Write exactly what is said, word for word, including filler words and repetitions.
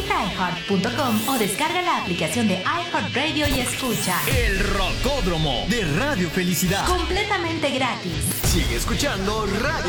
Visita i heart punto com o descarga la aplicación de iHeartRadio y escucha El Rocódromo de Radio Felicidad. completamente gratis. Sigue escuchando Radio